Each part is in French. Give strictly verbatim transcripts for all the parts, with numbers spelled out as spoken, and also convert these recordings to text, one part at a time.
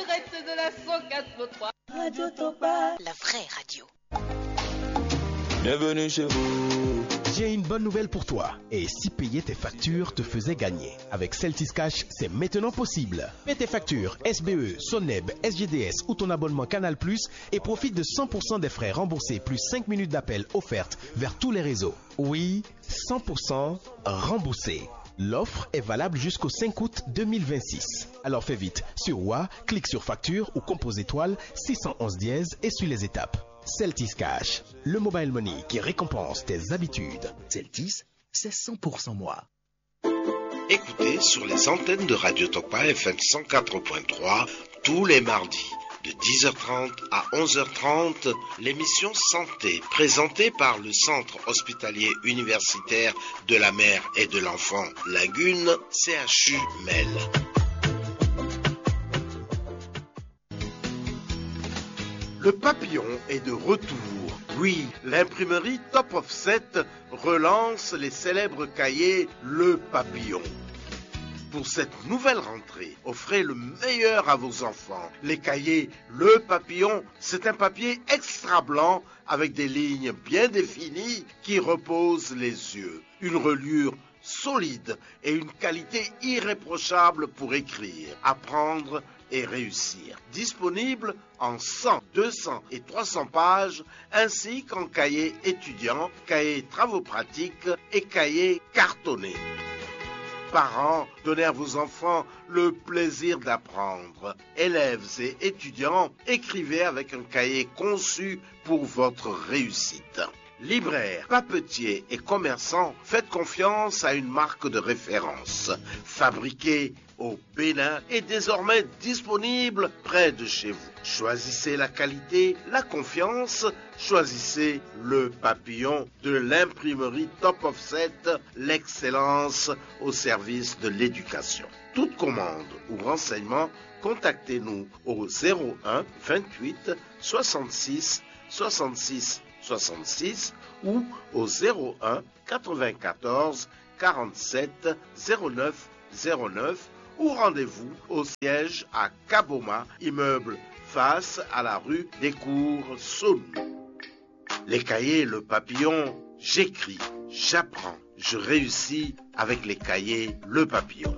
direct de la cent quatre point trois. Radio Topa. La vraie radio. Bienvenue chez vous. J'ai une bonne nouvelle pour toi. Et si payer tes factures te faisait gagner? Avec Celtis Cash, c'est maintenant possible. Paie tes factures S B E, Soneb, S G D S ou ton abonnement Canal plus et profite de cent pour cent des frais remboursés plus cinq minutes d'appel offertes vers tous les réseaux. Oui, cent pour cent remboursé. L'offre est valable jusqu'au cinq août deux mille vingt-six. Alors fais vite. Sur W A, clique sur facture ou compose étoile six cent onze dièse et suis les étapes. Celtis Cash, le mobile money qui récompense tes habitudes. Celtis, c'est cent pour cent moi. Écoutez sur les antennes de Radio Topa F M cent quatre point trois tous les mardis de dix heures trente à onze heures trente l'émission Santé présentée par le Centre hospitalier universitaire de la mère et de l'enfant Lagune C H U M E L. Le papillon est de retour. Oui, l'imprimerie Top Offset relance les célèbres cahiers Le Papillon. Pour cette nouvelle rentrée, offrez le meilleur à vos enfants. Les cahiers Le Papillon, c'est un papier extra blanc avec des lignes bien définies qui reposent les yeux. Une reliure solide et une qualité irréprochable pour écrire, apprendre et réussir. Disponible en cent, deux cents et trois cents pages, ainsi qu'en cahier étudiant, cahier travaux pratiques et cahier cartonné. Parents, donnez à vos enfants le plaisir d'apprendre. Élèves et étudiants, écrivez avec un cahier conçu pour votre réussite. Libraires, papetiers et commerçants, faites confiance à une marque de référence. Fabriquée au Bénin et désormais disponible près de chez vous. Choisissez la qualité, la confiance, choisissez Le Papillon de l'imprimerie Top Offset, l'excellence au service de l'éducation. Toute commande ou renseignement, contactez-nous au zéro un vingt-huit soixante-six soixante-six soixante-six ou au zéro un quatre-vingt-quatorze quarante-sept zéro neuf zéro neuf ou rendez-vous au siège à Kaboma, immeuble face à la rue des Cours Saône. Les cahiers Le Papillon, j'écris, j'apprends, je réussis avec les cahiers Le Papillon.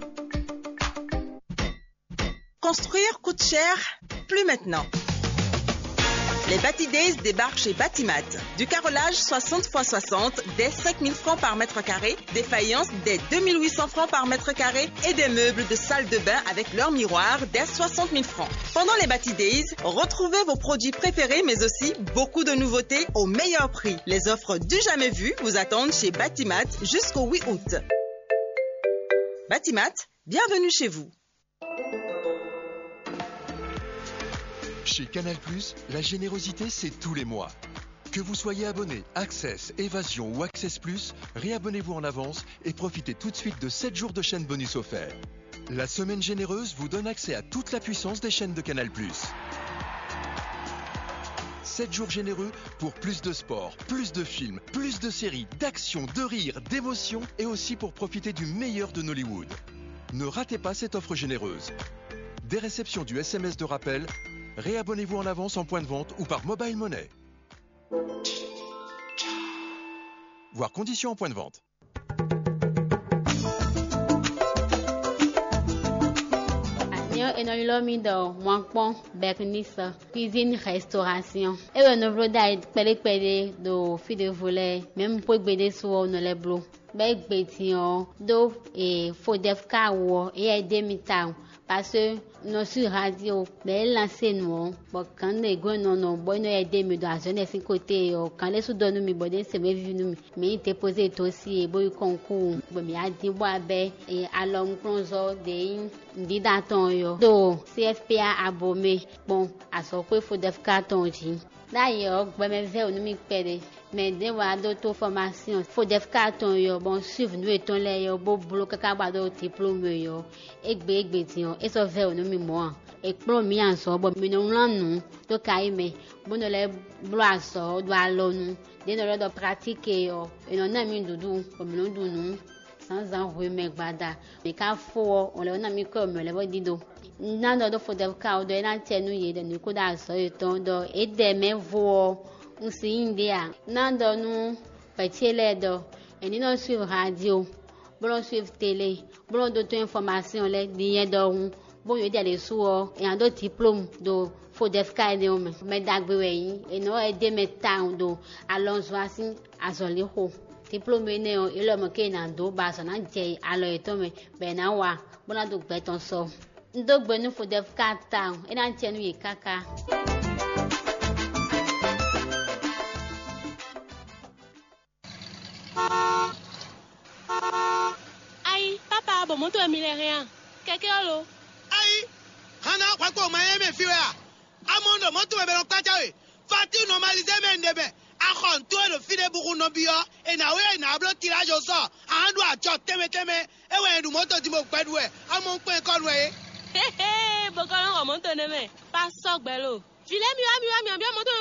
Construire coûte cher, plus maintenant. Les Batidays débarquent chez Batimat. Du carrelage soixante par soixante dès cinq mille francs par mètre carré, des faïences dès deux mille huit cents francs par mètre carré et des meubles de salle de bain avec leur miroir dès soixante mille francs. Pendant les Batidays, retrouvez vos produits préférés mais aussi beaucoup de nouveautés au meilleur prix. Les offres du jamais vu vous attendent chez Batimat jusqu'au huit août. Batimat, bienvenue chez vous. Chez Canal plus, la générosité, c'est tous les mois. Que vous soyez abonné Access, Évasion ou Access plus, réabonnez-vous en avance et profitez tout de suite de sept jours de chaîne bonus offerts. La semaine généreuse vous donne accès à toute la puissance des chaînes de Canal plus. sept jours généreux pour plus de sport, plus de films, plus de séries, d'action, de rire, d'émotion et aussi pour profiter du meilleur de Nollywood. Ne ratez pas cette offre généreuse. Des réceptions du S M S de rappel, réabonnez-vous en avance en point de vente ou par mobile money. Voir conditions en point de vente. Enolomido, Mwankpon, Bernissa, cuisine, restauration. Et on ouvre d'aide, pele pele, do, fi de volet, même pour béder sur nos les bleus. Bek bétion, do, et faut def kawo, et demi temps. Parce que nos sur radio, ben lancé nous, bon quand les gars non non, bon nous aider me dans un cinq côté, quand les sous donnent mi bodin c'est me vu nous, mais t'es posé aussi, bon concours, bon mi a dit bois ben et alors cronzo de dit daton yo, do C F P A abomé, bon à ce qu'il faut def carton ji. D'ailleurs, bon me ver nous mi pede. Mais des fois d'autres formations, faut def carton yo, bon suivre nous éton les yo, bon boulot kaka ba do diplôme yo, egbe egbe ti yo, et so ver nous mi moi. Et pour mi en so, bon mi non lan nous, to kaime, bon no le bloa so, do alo nous, de no do pratiquer yo, et non na mi dudu, comme nous du nous. sans en remet gbada mais ka fo on le na mi ko me le bo dido na do do fo de ka do na tenu ye de ni ko da so eton do e de me vo un si india na do nu petele do eni no suivre radio bon suivre télé bon d'autres informations les bien do bon yo de so e ando diplôme do fo de ka de o me me dagbe we e no e de me town do alonso asin azoli ho diplôme ne o ilo mo ke na do ba so na je alo eto me be na wa bona do gbe ton so ndo gbe nu fo de ka town e na che nu ye kaka. Aïe, papa, bon, mon tour, il est rien. Quelqu'un là? Aïe, Hana, quoi qu'on m'a aimé, fille, Amondo, mon tour, il est en cachawe. Fati, normalisé, mais ndebe. Akon, toi, le fide beaucoup no bio, et na ouais, na blo tirage au sort. Un doigt, chot, teme, teme, et ouais, nous moto, tu m'as pas doué. À mon point, con, ouais. Hé hé, bon, quand on remonte, ne me. Pas ça, bello. Filet, mieux, mieux, mieux, bien, mon tour,